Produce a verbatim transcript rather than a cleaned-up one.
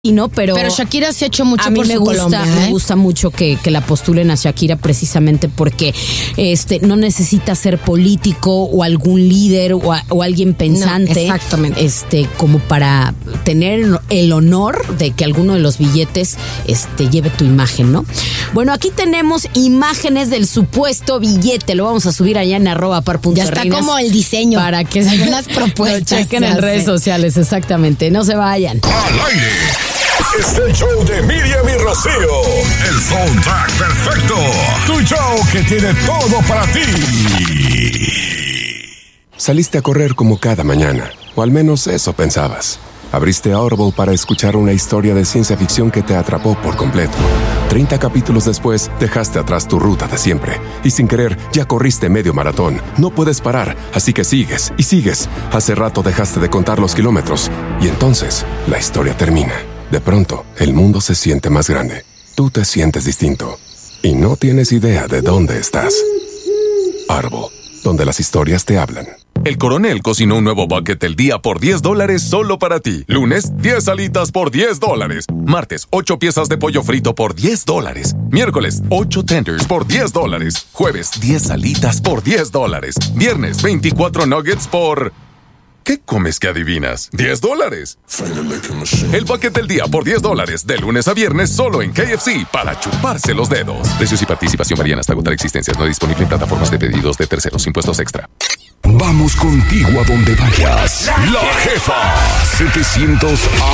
Y no, pero, pero Shakira se ha hecho mucho a mí por me su gusta, Colombia, ¿eh? me gusta mucho que, que la postulen a Shakira precisamente porque este no necesita ser político o algún líder o, a, o alguien pensante, no, exactamente, este como para tener el honor de que alguno de los billetes este lleve tu imagen, ¿no? Bueno, aquí tenemos imágenes del supuesto billete, lo vamos a subir allá en arroba par punto ya está reinas como el diseño para que se las propuestas lo chequen en redes sociales, exactamente, no se vayan. Al aire. Es el show de Miriam y Rocío. El soundtrack perfecto. Tu show que tiene todo para ti. Saliste a correr como cada mañana, o al menos eso pensabas. Abriste Audible para escuchar una historia de ciencia ficción que te atrapó por completo. Treinta capítulos después, dejaste atrás tu ruta de siempre. Y sin querer, ya corriste medio maratón. No puedes parar, así que sigues y sigues. Hace rato dejaste de contar los kilómetros. Y entonces, la historia termina. De pronto, el mundo se siente más grande. Tú te sientes distinto. Y no tienes idea de dónde estás. Audible, donde las historias te hablan. El Coronel cocinó un nuevo bucket del día por diez dólares solo para ti. Lunes, diez alitas por diez dólares. Martes, ocho piezas de pollo frito por diez dólares. Miércoles, ocho tenders por diez dólares. Jueves, diez alitas por diez dólares. Viernes, veinticuatro nuggets por... ¿Qué comes que adivinas? ¿diez dólares? El bucket del día por diez dólares, de lunes a viernes, solo en K F C, para chuparse los dedos. Precios y participación varían hasta agotar existencias. No disponible en plataformas de pedidos de terceros. Impuestos extra. Vamos contigo a donde vayas. La Jefa setecientos